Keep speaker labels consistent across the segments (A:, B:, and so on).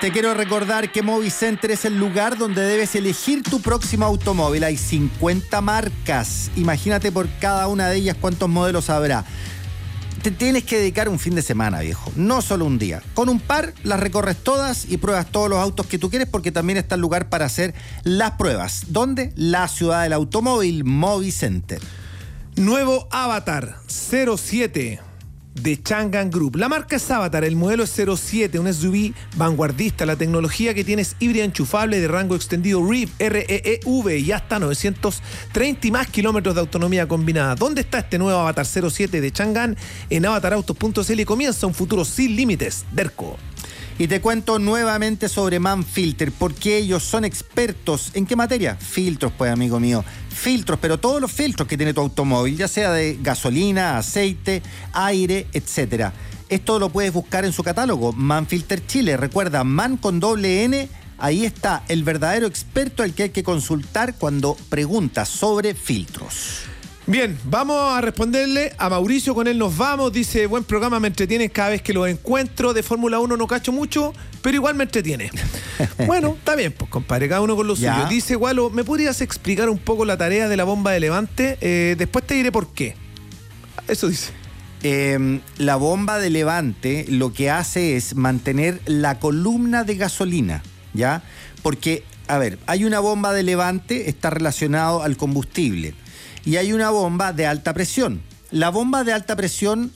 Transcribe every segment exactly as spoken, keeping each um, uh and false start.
A: Te quiero recordar que Movicenter es el lugar donde debes elegir tu próximo automóvil. Hay cincuenta marcas. Imagínate por cada una de ellas cuántos modelos habrá. Te tienes que dedicar un fin de semana, viejo. No solo un día. Con un par las recorres todas y pruebas todos los autos que tú quieres, porque también está el lugar para hacer las pruebas. ¿Dónde? La ciudad del automóvil, Movicenter.
B: Nuevo Avatar cero siete de Changan Group. La marca es Avatar, el modelo es cero siete, un S U V vanguardista. La tecnología que tiene es híbrida enchufable de rango extendido R E V, R E E V y hasta novecientos treinta y más kilómetros de autonomía combinada. ¿Dónde está este nuevo Avatar cero siete de Changan? En avatar autos punto c l comienza un futuro sin límites. Derco.
A: Y te cuento nuevamente sobre Manfilter, porque ellos son expertos. ¿En qué materia? Filtros, pues, amigo mío. Filtros, pero todos los filtros que tiene tu automóvil, ya sea de gasolina, aceite, aire, etcétera. Esto lo puedes buscar en su catálogo, Manfilter Chile. Recuerda, Man con doble N, ahí está el verdadero experto al que hay que consultar cuando preguntas sobre filtros.
B: Bien, vamos a responderle a Mauricio, con él nos vamos. Dice, buen programa, me entretiene cada vez que lo encuentro. De Fórmula uno no cacho mucho, pero igual me entretiene. Bueno, está bien, pues compadre, cada uno con lo
A: ya.
B: suyo. Dice, Gualo, ¿me podrías explicar un poco la tarea de la bomba de levante? Eh, después te diré por qué. Eso dice.
A: Eh, la bomba de levante lo que hace es mantener la columna de gasolina, ¿ya? Porque, a ver, hay una bomba de levante, está relacionado al combustible. Y hay una bomba de alta presión. La bomba de alta presión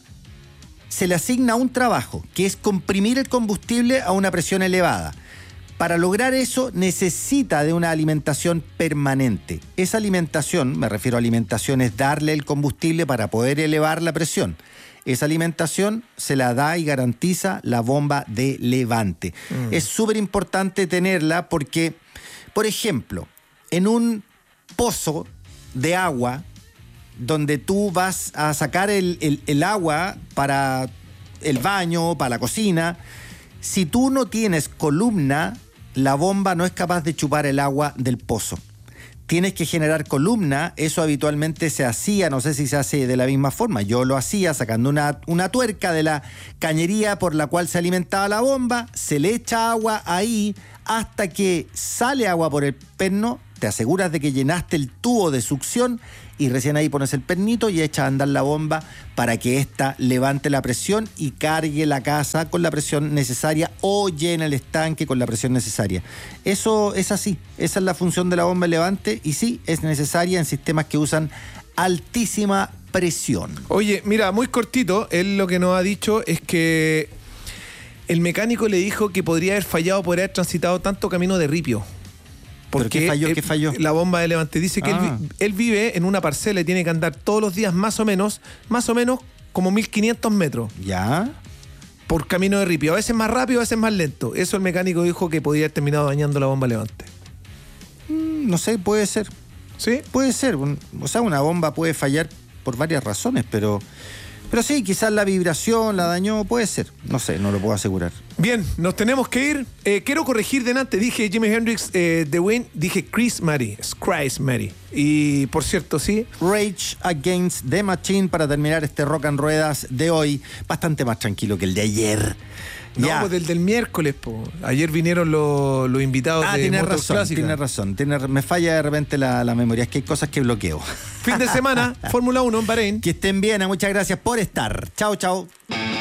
A: se le asigna un trabajo, que es comprimir el combustible a una presión elevada. Para lograr eso necesita de una alimentación permanente. Esa alimentación, me refiero a alimentación, es darle el combustible para poder elevar la presión. Esa alimentación se la da y garantiza la bomba de levante. Mm. Es súper importante tenerla porque, por ejemplo, en un pozo de agua, donde tú vas a sacar el, el, el agua para el baño, para la cocina, si tú no tienes columna, la bomba no es capaz de chupar el agua del pozo. Tienes que generar columna. Eso habitualmente se hacía, no sé si se hace de la misma forma, yo lo hacía sacando una, una tuerca de la cañería por la cual se alimentaba la bomba, se le echa agua ahí hasta que sale agua por el perno, te aseguras de que llenaste el tubo de succión y recién ahí pones el pernito y echas a andar la bomba para que ésta levante la presión y cargue la casa con la presión necesaria o llene el estanque con la presión necesaria. Eso es así, esa es la función de la bomba de levante y sí, es necesaria en sistemas que usan altísima presión.
B: Oye, mira, muy cortito, él lo que nos ha dicho es que el mecánico le dijo que podría haber fallado por haber transitado tanto camino de ripio. Porque
A: ¿Pero qué falló?
B: él,
A: ¿Qué falló?
B: La bomba de levante dice que
A: ah.
B: él, él vive en una parcela y tiene que andar todos los días más o menos, más o menos como mil quinientos metros.
A: ¿Ya?
B: Por camino de ripio. A veces más rápido, a veces más lento. Eso el mecánico dijo que podría haber terminado dañando la bomba de levante.
A: Mm, no sé, puede ser.
B: ¿Sí?
A: Puede ser. O sea, una bomba puede fallar por varias razones, pero... Pero sí, quizás la vibración la dañó, puede ser. No sé, no lo puedo asegurar.
B: Bien, nos tenemos que ir. Eh, quiero corregir delante. Dije Jimi Hendrix, eh, The Wind. Dije Chris Mary. Es Chris Mary. Y por cierto, sí.
A: Rage Against the Machine para terminar este Rock and Ruedas de hoy. Bastante más tranquilo que el de ayer.
B: No,
A: ya.
B: pues del, del miércoles, po. Ayer vinieron los, los invitados
A: ah,
B: de
A: tienes
B: Motos
A: razón,
B: Clásicas.
A: tienes razón. Tienes, me falla de repente la, la memoria. Es que hay cosas que bloqueo.
B: Fin de semana, Fórmula uno en Bahrein.
A: Que estén bien, muchas gracias por estar. Chao, chao.